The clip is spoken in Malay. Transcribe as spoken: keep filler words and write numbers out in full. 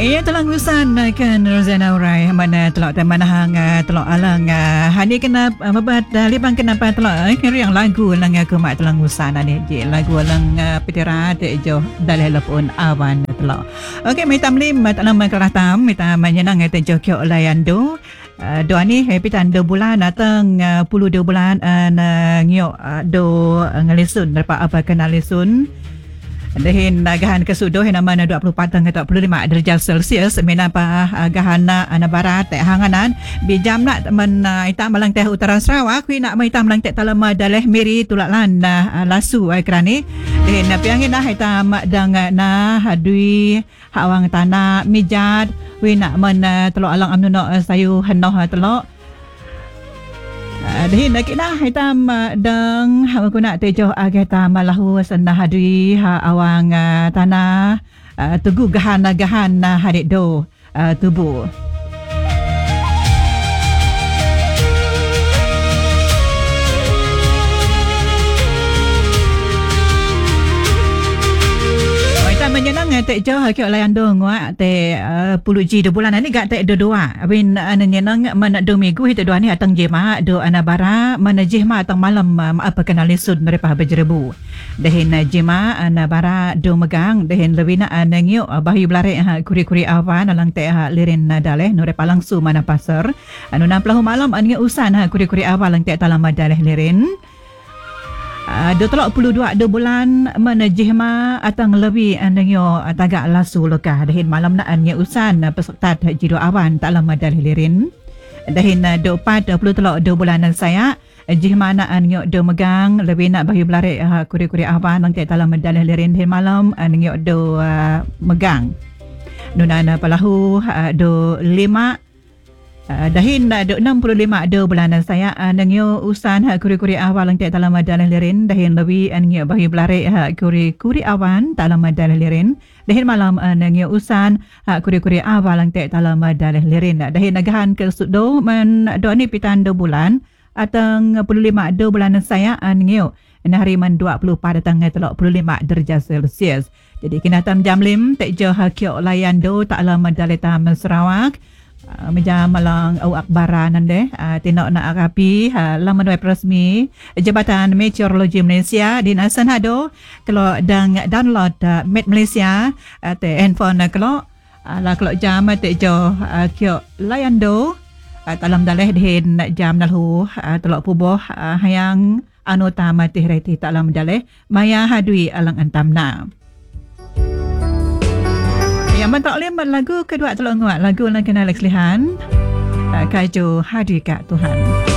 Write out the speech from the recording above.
Ia telah ngusan kan Rozana Urai mana telok dan mana hang telok alang hani kena mabat libang kenapa telok kira yang lagu lang aku mak telah ngusan ani je lagu lang petira te jo dalai lepun awan telok. Okey mai tamlim talam keratam mita menyenang te jo kyo layando do ani happy tan do bulan datang puluh dua bulan na ngyo do ngalisun dapat apa kenalisun Dahin gahan kesudo hina mana dua puluh empat hingga dua puluh lima derajat Celsius menapa gahana ana barat teh hanganan bijam nak men ita malang teh utara Sarawak kui nak mai tam lang teh talama daleh miri tulalan lasu ai krani dahin piangin nah ita dang na hadui hawang tanah mijat kui nak men telok alang amnuno sayu henoh telok Dahin nak kita hitam dang aku nak tejoh agata malahu senah hadui ha awang tanah tugu gahan gahan hadik do tubuh menyenang te jo kyo layan do ngwa te puluh ji do bulan ni gak te do doa abin menyenang man do minggu itu doa ni atang jema do anabara mana jema atang malam apa kenalisun mereka berjerebu dahin jema anabara do megang dahin lewina anangyo bahi blare kuri-kuri awan alang te lirin daleh nore palangsu mana pasar anu enam puluh malam anu usan kuri-kuri awan lang te talam daleh lirin Dua telok puluh dua dua bulan menajihma atang lebih anangyo tagak lasu lekah dahin malam na anya usan peserta jido awan tak lama dah lirin dahin dua empat puluh telok dua bulanan saya jihma na anyo do megang lebih nak bahi belare kuri-kuri awan nang tak lama dah lirin dahin malam anyo do megang nunana palahu do lima Uh, dahin do enam puluh lima do bulanan saya nangyo usan ha kuri-kuri awal lang tak dalam dalah lirin dahin lebih nangyo bahi belare ha kuri-kuri awan dalam dalah lirin dahin malam nangyo usan ha kuri-kuri awal lang tak dalam dalah lirin dahin nagahan ke sudo men do ni pitan do bulan atang puluh lima do bulanan saya nangyo hari man dua puluh empat datang telok puluh lima derajat Celsius jadi kena tam jam lim tak jo ha kyo layan do tak lama dalah tam Sarawak Uh, meja malang au akbara nande uh, tinok na akapi uh, laman web resmi Jabatan Meteorologi Malaysia di Nasan Hado kalau dang download uh, Met Malaysia uh, te handphone uh, kalau uh, la kalau jam te jo uh, kyo layando uh, talam daleh din jam nalhu uh, telok puboh uh, hayang anu tama teh reti talam daleh maya hadui alang antamna yang mentaklim lagu kedua telok nguat lagu lang kena Lex Lihan kaju hadika Tuhan